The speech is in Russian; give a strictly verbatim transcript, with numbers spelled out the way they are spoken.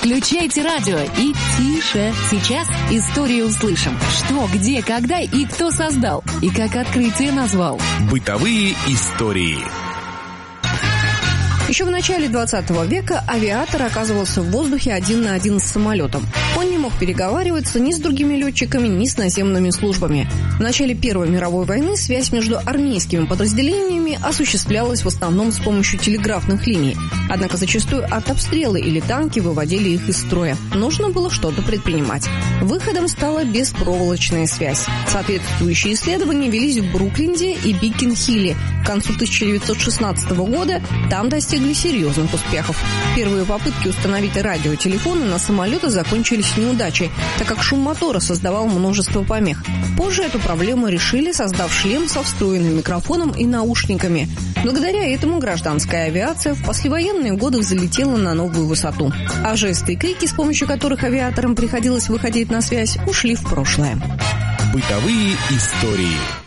Включайте радио и тише. Сейчас историю услышим. Что, где, когда и кто создал. И как открытие назвал. Бытовые истории. Еще в начале двадцатого века авиатор оказывался в воздухе один на один с самолетом. Он не мог переговариваться ни с другими летчиками, ни с наземными службами. В начале Первой мировой войны связь между армейскими подразделениями осуществлялась в основном с помощью телеграфных линий. Однако зачастую артобстрелы или танки выводили их из строя. Нужно было что-то предпринимать. Выходом стала беспроволочная связь. Соответствующие исследования велись в Бруклине и Бикон-Хилле. К концу тысяча девятьсот шестнадцатого года там достигли серьезных успехов. Первые попытки установить радиотелефоны на самолеты закончились неудачей, так как шум мотора создавал множество помех. Позже эту проблему решили, создав шлем со встроенным микрофоном и наушниками. Благодаря этому гражданская авиация в послевоенные годы взлетела на новую высоту. А жесты и крики, с помощью которых авиаторам приходилось выходить на связь, ушли в прошлое. Бытовые истории.